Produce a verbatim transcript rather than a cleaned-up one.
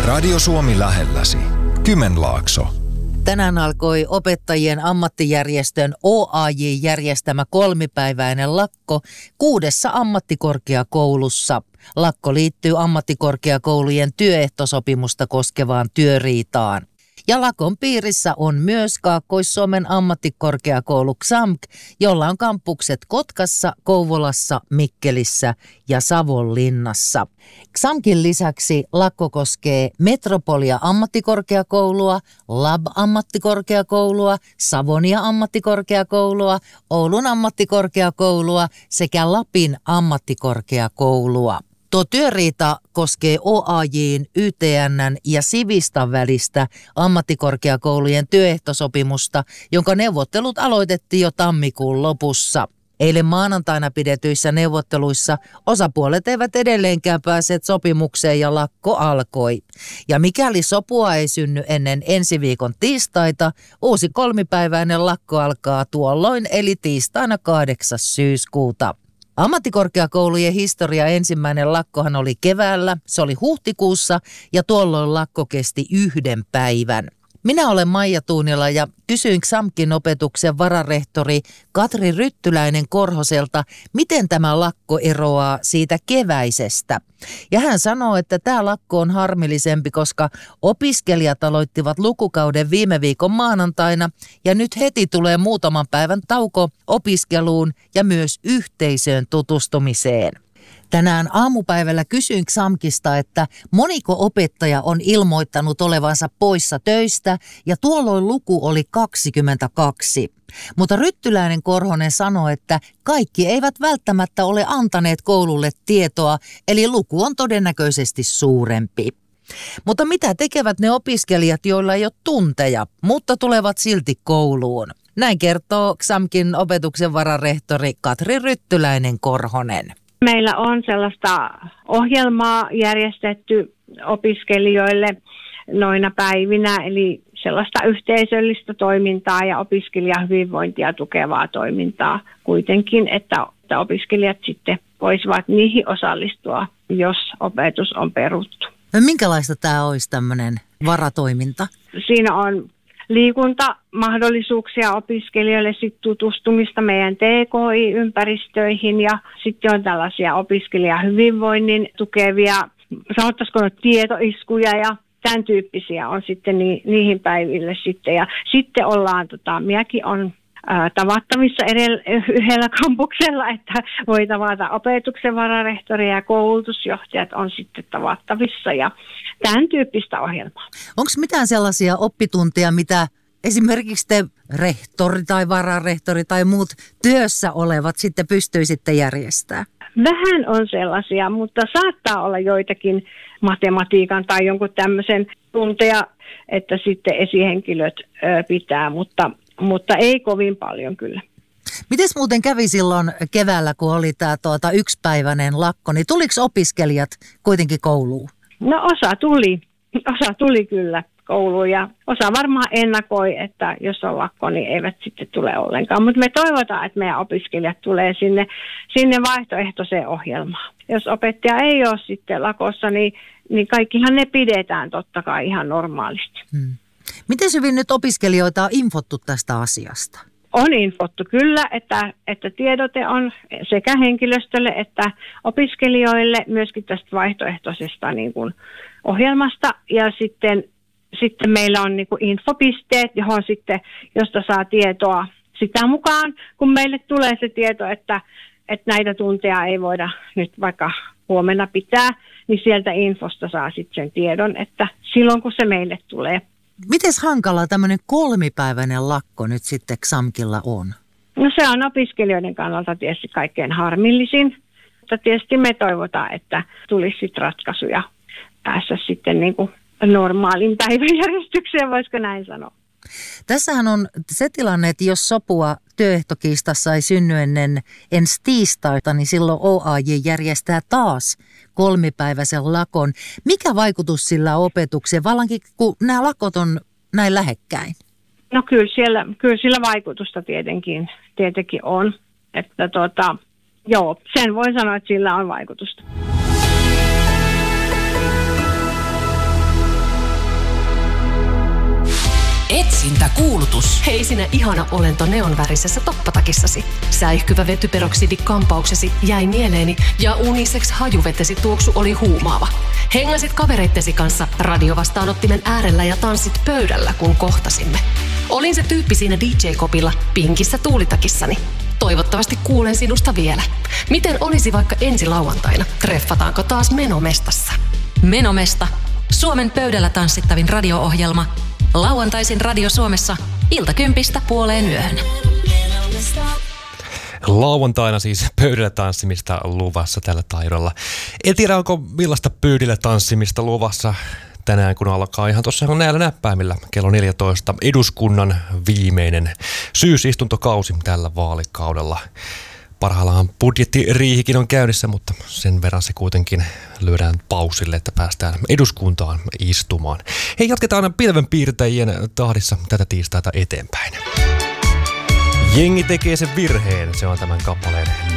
Radio Suomi lähelläsi. Kymenlaakso. Tänään alkoi opettajien ammattijärjestön O A J järjestämä kolmipäiväinen lakko kuudessa ammattikorkeakoulussa. Lakko liittyy ammattikorkeakoulujen työehtosopimusta koskevaan työriitaan. Ja lakon piirissä on myös Kaakkois-Suomen ammattikorkeakoulu X A M K, jolla on kampukset Kotkassa, Kouvolassa, Mikkelissä ja Savonlinnassa. X A M Kin lisäksi lakko koskee Metropolia ammattikorkeakoulua, Lab-ammattikorkeakoulua, Savonia ammattikorkeakoulua, Oulun ammattikorkeakoulua sekä Lapin ammattikorkeakoulua. Tuo työriita koskee O A J:n, Y T N:n ja Sivistan välistä ammattikorkeakoulujen työehtosopimusta, jonka neuvottelut aloitettiin jo tammikuun lopussa. Eilen maanantaina pidetyissä neuvotteluissa osapuolet eivät edelleenkään päässeet sopimukseen ja lakko alkoi. Ja mikäli sopua ei synny ennen ensi viikon tiistaita, uusi kolmipäiväinen lakko alkaa tuolloin eli tiistaina kahdeksas syyskuuta. Ammattikorkeakoulujen historia ensimmäinen lakkohan oli keväällä, se oli huhtikuussa ja tuolloin lakko kesti yhden päivän. Minä olen Maija Tuunila ja kysyin X A M Kin opetuksen vararehtori Katri Ryttyläinen Korhoselta, miten tämä lakko eroaa siitä keväisestä. Ja hän sanoo, että tämä lakko on harmillisempi, koska opiskelijat aloittivat lukukauden viime viikon maanantaina ja nyt heti tulee muutaman päivän tauko opiskeluun ja myös yhteisöön tutustumiseen. Tänään aamupäivällä kysyin X A M Kista, että moniko opettaja on ilmoittanut olevansa poissa töistä ja tuolloin luku oli kaksikymmentäkaksi. Mutta Ryttyläinen Korhonen sanoi, että kaikki eivät välttämättä ole antaneet koululle tietoa, eli luku on todennäköisesti suurempi. Mutta mitä tekevät ne opiskelijat, joilla ei ole tunteja, mutta tulevat silti kouluun? Näin kertoo X A M Kin opetuksen vararehtori Katri Ryttyläinen Korhonen. Meillä on sellaista ohjelmaa järjestetty opiskelijoille noina päivinä, eli sellaista yhteisöllistä toimintaa ja opiskelijahyvinvointia tukevaa toimintaa kuitenkin, että, että opiskelijat sitten voisivat niihin osallistua, jos opetus on peruttu. No minkälaista tämä olisi tämmöinen varatoiminta? Siinä on liikuntamahdollisuuksia opiskelijoille, sit tutustumista meidän T K I-ympäristöihin ja sitten on tällaisia opiskelijahyvinvoinnin tukevia, sanottaisiko tietoiskuja ja tämän tyyppisiä on sitten ni, niihin päiville sitten. Ja sitten ollaan, tota, minäkin on ää, tavattavissa edellä, yhdellä kampuksella, että voi tavata opetuksen vararehtoria ja koulutusjohtajat on sitten tavattavissa ja tämän tyyppistä ohjelmaa. Onko mitään sellaisia oppitunteja, mitä esimerkiksi te rehtori tai vararehtori tai muut työssä olevat sitten pystyisitte järjestämään? Vähän on sellaisia, mutta saattaa olla joitakin matematiikan tai jonkun tämmöisen tunteja, että sitten esihenkilöt ö, pitää, mutta, mutta ei kovin paljon kyllä. Mites muuten kävi silloin keväällä, kun oli tämä tuota, yksipäiväinen lakko, niin tuliko opiskelijat kuitenkin kouluun? No osa tuli, osa tuli kyllä kouluun ja osa varmaan ennakoi, että jos on lakko, niin eivät sitten tule ollenkaan. Mutta me toivotaan, että meidän opiskelijat tulee sinne, sinne vaihtoehtoiseen ohjelmaan. Jos opettaja ei ole sitten lakossa, niin, niin kaikkihan ne pidetään totta kai ihan normaalisti. Hmm. Miten hyvin nyt opiskelijoita on infottu tästä asiasta? On infottu kyllä, että, että tiedote on sekä henkilöstölle että opiskelijoille myöskin tästä vaihtoehtoisesta niin kuin ohjelmasta. Ja sitten, sitten meillä on niin kuin infopisteet, johon sitten, josta saa tietoa sitä mukaan, kun meille tulee se tieto, että, että näitä tunteja ei voida nyt vaikka huomenna pitää, niin sieltä infosta saa sitten sen tiedon, että silloin kun se meille tulee. Mites hankala tämmöinen kolmipäiväinen lakko nyt sitten X A M Killa on? No se on opiskelijoiden kannalta tietysti kaikkein harmillisin, mutta tietysti me toivotaan, että tulisi sitten ratkaisuja päässä sitten niin kuin normaalin päiväjärjestykseen, voisiko näin sanoa. Tässähän on se tilanne, että jos sopua työehtokiistassa ei synny ennen ensi tiistaita, niin silloin O A J järjestää taas kolmipäiväisen lakon. Mikä vaikutus sillä on opetukseen, vallankin kun nämä lakot on näin lähekkäin? No kyllä, siellä, kyllä sillä vaikutusta tietenkin, tietenkin on. Että tota, joo, sen voi sanoa, että sillä on vaikutusta. Kuulutus. Hei sinä ihana olento neonvärisessä toppatakissasi. Säihkyvä vetyperoksidi-kampauksesi jäi mieleeni ja unisex hajuvetesi tuoksu oli huumaava. Hengasit kavereittesi kanssa radiovastaanottimen äärellä ja tanssit pöydällä, kun kohtasimme. Olin se tyyppi siinä D J-kopilla pinkissä tuulitakissani. Toivottavasti kuulen sinusta vielä. Miten olisi vaikka ensi lauantaina? Treffataanko taas Menomestassa? Menomesta. Suomen pöydällä tanssittavin radio-ohjelma. Lauantaisin Radio Suomessa iltakympistä puoleen yöhön. Lauantaina siis pöydällä tanssimista luvassa tällä taidolla. En tiedä, onko millaista pöydällä tanssimista luvassa tänään, kun alkaa ihan tuossa näillä näppäimillä kello neljätoista eduskunnan viimeinen syysistuntokausi tällä vaalikaudella. Parhaillaan budjettiriihikin on käynnissä, mutta sen verran se kuitenkin lyödään pausille, että päästään eduskuntaan istumaan. Hei, jatketaan pilvenpiirtäjien tahdissa tätä tiistaita eteenpäin. Jengi tekee sen virheen, se on tämän kappaleen